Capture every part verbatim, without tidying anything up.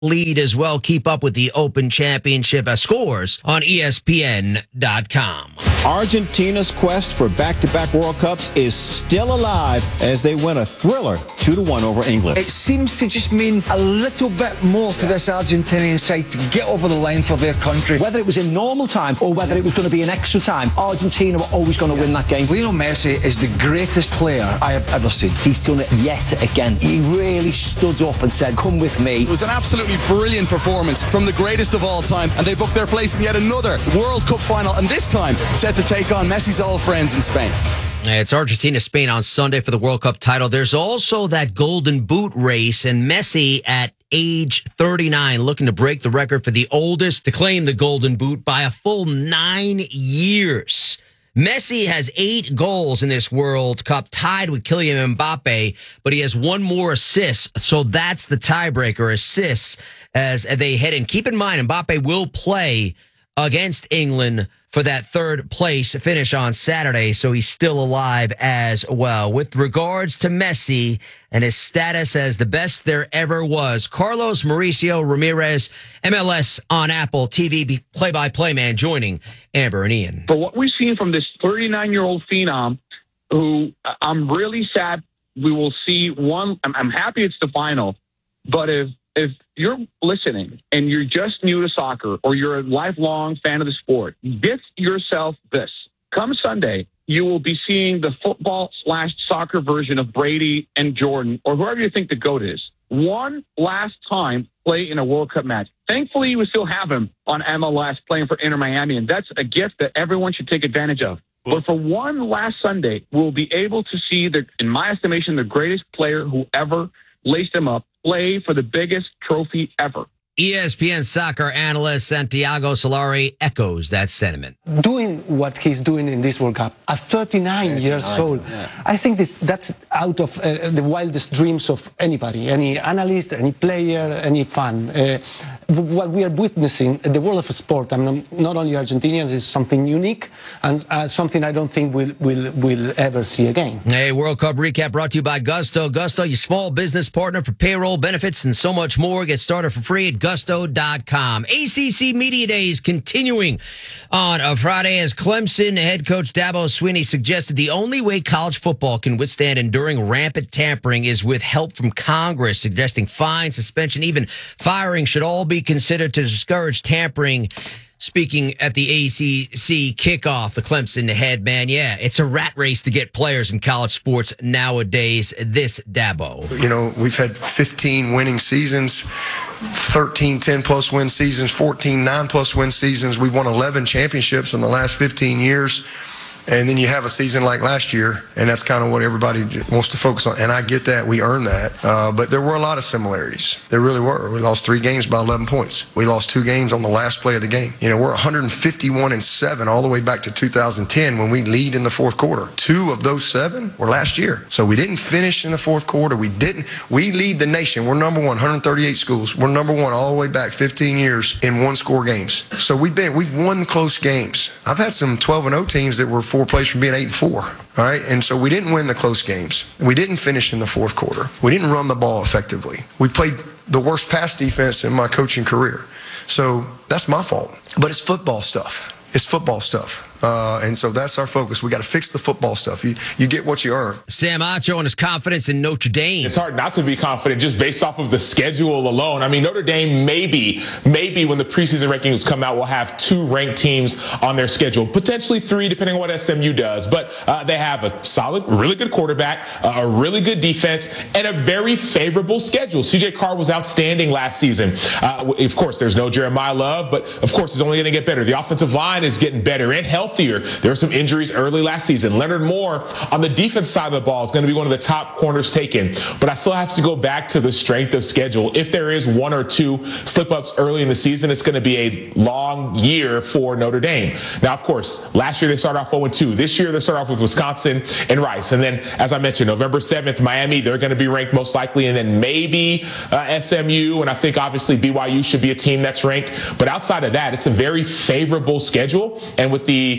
lead as well. Keep up with the Open Championship uh, scores on E S P N dot com. Argentina's quest for back-to-back World Cups is still alive as they win a thriller two to one over England. It seems to just mean a little bit more to this Argentinian side to get over the line for their country. Whether it was in normal time or whether it was going to be in extra time, Argentina were always going to yeah. win that game. Lionel Messi is the greatest player I have ever seen. He's done it yet again. He really stood up and said, come with me. It was an absolutely brilliant performance from the greatest of all time, and they booked their place in yet another World Cup final, and this time set to take on Messi's old friends in Spain. It's Argentina-Spain on Sunday for the World Cup title. There's also that Golden Boot race, and Messi at age thirty-nine looking to break the record for the oldest to claim the Golden Boot by a full nine years. Messi has eight goals in this World Cup, tied with Kylian Mbappe, but he has one more assist, so that's the tiebreaker, assists, as they head in. Keep in mind, Mbappe will play against England for that third place finish on Saturday, so he's still alive as well. With regards to Messi and his status as the best there ever was, Carlos Mauricio Ramirez, M L S on Apple T V play-by-play man, joining Amber and Ian. But what we've seen from this thirty-nine-year-old phenom, who I'm really sad we will see one. I'm, I'm happy it's the final, but if if you're listening and you're just new to soccer or you're a lifelong fan of the sport, get yourself this. Come Sunday, you will be seeing the football slash soccer version of Brady and Jordan, or whoever you think the GOAT is, one last time play in a World Cup match. Thankfully, we still have him on M L S playing for Inter Miami, and that's a gift that everyone should take advantage of. But for one last Sunday, we'll be able to see, the, in my estimation, the greatest player who ever laced him up play for the biggest trophy ever. E S P N soccer analyst Santiago Solari echoes that sentiment. Doing what he's doing in this World Cup at thirty-nine years old, yeah. I think this that's out of uh, the wildest dreams of anybody, any analyst, any player, any fan. Uh, what we are witnessing in the world of sport, I mean, not only Argentinians, is something unique and uh, something I don't think we'll, we'll, we'll ever see again. Hey, World Cup recap brought to you by Gusto. Gusto, your small business partner for payroll, benefits, and so much more. Get started for free at gusto dot com. A C C Media Days continuing on a Friday as Clemson head coach Dabo Swinney suggested the only way college football can withstand enduring rampant tampering is with help from Congress, suggesting fines, suspension, even firing should all be considered to discourage tampering. Speaking at the A C C kickoff, the Clemson head man, yeah, it's a rat race to get players in college sports nowadays. This Dabo. You know, we've had fifteen winning seasons, thirteen ten-plus win seasons, fourteen nine-plus win seasons. We've won eleven championships in the last fifteen years. And then you have a season like last year, and that's kind of what everybody wants to focus on. And I get that. We earned that. Uh, but there were a lot of similarities. There really were. We lost three games by eleven points. We lost two games on the last play of the game. You know, we're one hundred fifty-one and seven all the way back to two thousand ten when we lead in the fourth quarter. Two of those seven were last year. So we didn't finish in the fourth quarter. We didn't. We lead the nation. We're number one, one hundred thirty-eight schools. We're number one all the way back fifteen years in one-score games. So we've been, we've won close games. I've had some twelve and oh teams that were four plays from being eight and four. All right. And so we didn't win the close games. We didn't finish in the fourth quarter. We didn't run the ball effectively. We played the worst pass defense in my coaching career. So that's my fault. But it's football stuff. It's football stuff. Uh, and so that's our focus. We got to fix the football stuff. You you get what you earn. Sam Acho and his confidence in Notre Dame. It's hard not to be confident just based off of the schedule alone. I mean, Notre Dame maybe, maybe when the preseason rankings come out, will have two ranked teams on their schedule, potentially three, depending on what S M U does. But uh, they have a solid, really good quarterback, uh, a really good defense, and a very favorable schedule. C J Carr was outstanding last season. Uh, of course, there's no Jeremiah Love, but of course, it's only going to get better. The offensive line is getting better and healthier. There were some injuries early last season. Leonard Moore on the defense side of the ball is going to be one of the top corners taken. But I still have to go back to the strength of schedule. If there is one or two slip-ups early in the season, it's going to be a long year for Notre Dame. Now, of course, last year they started off oh and two. This year they start off with Wisconsin and Rice. And then, as I mentioned, November seventh, Miami, they're going to be ranked most likely. And then maybe uh, S M U. And I think, obviously, B Y U should be a team that's ranked. But outside of that, it's a very favorable schedule. And with the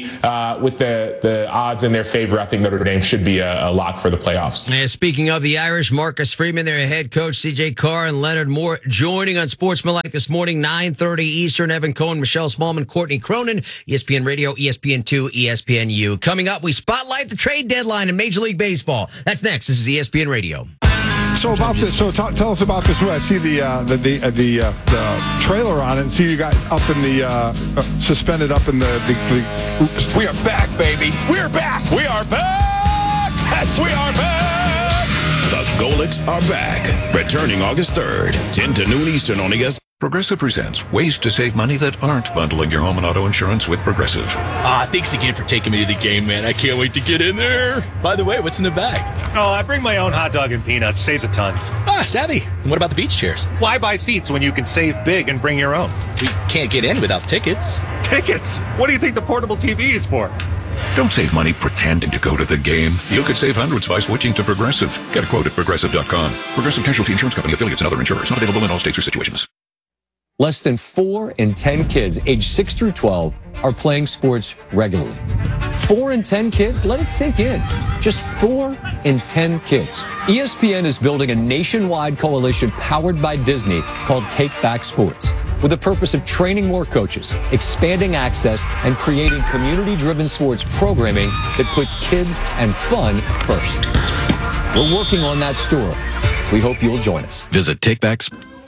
Navy, uh, with the, the odds in their favor, I think Notre Dame should be a, a lock for the playoffs. And speaking of the Irish, Marcus Freeman, their head coach, C J Carr, and Leonard Moore joining on Sportsmanlike this morning, nine thirty Eastern. Evan Cohen, Michelle Smallman, Courtney Cronin, E S P N Radio, E S P N two, E S P N U. Coming up, we spotlight the trade deadline in Major League Baseball. That's next. This is E S P N Radio. So about this, so t- tell us about this. I see the uh, the the, uh, the, uh, the trailer on it, and see you got up in the uh, uh, suspended up in the the. the oops. We are back, baby. We are back. We are back. Yes, we are back. The Golics are back, returning August third, ten to noon Eastern on E S P N. Progressive presents ways to save money that aren't bundling your home and auto insurance with Progressive. Ah, thanks again for taking me to the game, man. I can't wait to get in there. By the way, what's in the bag? Oh, I bring my own hot dog and peanuts. Saves a ton. Ah, savvy. And what about the beach chairs? Why buy seats when you can save big and bring your own? We can't get in without tickets. Tickets? What do you think the portable T V is for? Don't save money pretending to go to the game. You could save hundreds by switching to Progressive. Get a quote at progressive dot com. Progressive Casualty Insurance Company, affiliates, and other insurers. Not available in all states or situations. Less than four in ten kids aged six through twelve are playing sports regularly. Four in ten kids? Let it sink in. Just four in ten kids. E S P N is building a nationwide coalition powered by Disney called Take Back Sports, with the purpose of training more coaches, expanding access, and creating community-driven sports programming that puts kids and fun first. We're working on that story. We hope you'll join us. Visit Takeback's.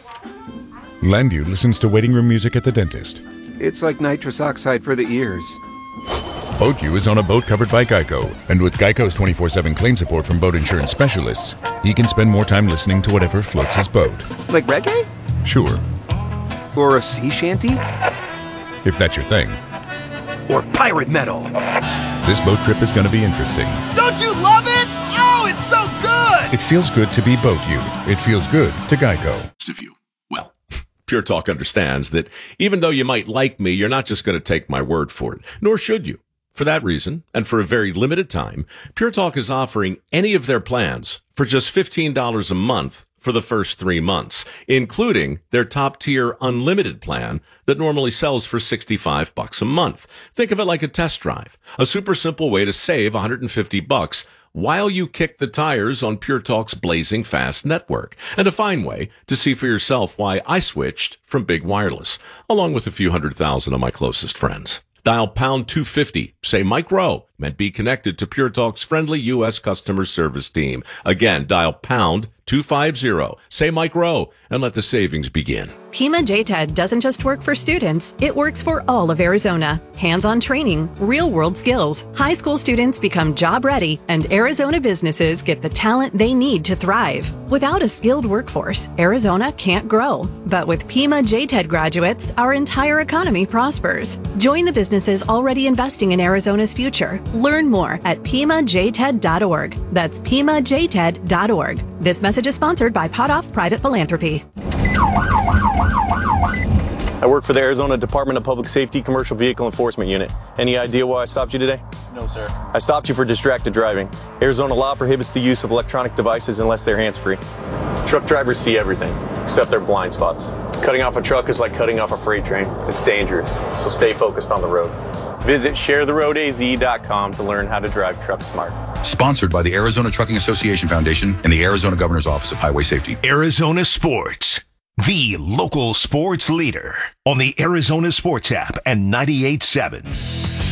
Landu listens to waiting room music at the dentist. It's like nitrous oxide for the ears. BoatU is on a boat covered by Geico, and with Geico's twenty-four seven claim support from boat insurance specialists, he can spend more time listening to whatever floats his boat. Like reggae? Sure. Or a sea shanty? If that's your thing. Or pirate metal. This boat trip is going to be interesting. Don't you love it? Oh, it's so good! It feels good to be BoatU. It feels good to Geico. Of you. Well, Pure Talk understands that even though you might like me, you're not just going to take my word for it, nor should you. For that reason, and for a very limited time, Pure Talk is offering any of their plans for just fifteen dollars a month for the first three months, including their top-tier unlimited plan that normally sells for sixty-five bucks a month. Think of it like a test drive, a super simple way to save one hundred fifty bucks while you kick the tires on Pure Talk's blazing fast network, and a fine way to see for yourself why I switched from Big Wireless, along with a few hundred thousand of my closest friends. Dial pound two fifty, say Mike Rowe, and be connected to Pure Talk's friendly U S customer service team. Again, dial pound two fifty, say Mike Rowe, and let the savings begin. Pima J TED doesn't just work for students, it works for all of Arizona. Hands-on training, real-world skills. High school students become job-ready, and Arizona businesses get the talent they need to thrive. Without a skilled workforce, Arizona can't grow. But with Pima J TED graduates, our entire economy prospers. Join the businesses already investing in Arizona's future. Learn more at pima j ted dot org. That's pima j ted dot org. This message is sponsored by Potoff Private Philanthropy. I work for the Arizona Department of Public Safety Commercial Vehicle Enforcement Unit. Any idea why I stopped you today? No, sir. I stopped you for distracted driving. Arizona law prohibits the use of electronic devices unless they're hands-free. Truck drivers see everything, except their blind spots. Cutting off a truck is like cutting off a freight train. It's dangerous, so stay focused on the road. Visit share the road a z dot com to learn how to drive truck smart. Sponsored by the Arizona Trucking Association Foundation and the Arizona Governor's Office of Highway Safety. Arizona Sports, the local sports leader on the Arizona Sports app and ninety-eight point seven.